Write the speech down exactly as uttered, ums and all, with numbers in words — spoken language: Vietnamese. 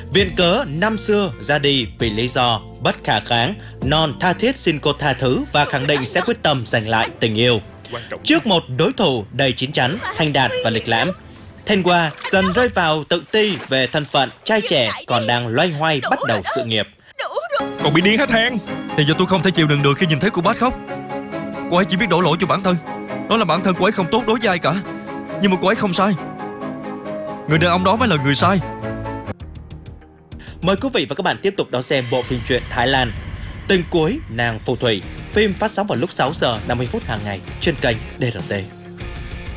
Viện cớ năm xưa ra đi vì lý do bất khả kháng, Non tha thiết xin cô tha thứ và khẳng định sẽ quyết tâm giành lại tình yêu. Trước một đối thủ đầy chín chắn, thành đạt và lịch lãm, Thanh Hoa dần rơi vào tự ti về thân phận trai trẻ còn đang loay hoay bắt đầu sự nghiệp. Còn bị điên hả Than? Thì giờ tôi không thể chịu đựng được khi nhìn thấy cô bác khóc. Cô ấy chỉ biết đổ lỗi cho bản thân. Đó là bản thân cô ấy không tốt đối với ai cả. Nhưng mà cô ấy không sai. Người đàn ông đó mới là người sai. Mời quý vị và các bạn tiếp tục đón xem bộ phim truyện Thái Lan Tình cuối nàng phù thủy. Phim phát sóng vào lúc sáu giờ năm mươi phút hàng ngày trên kênh đê rờ tê.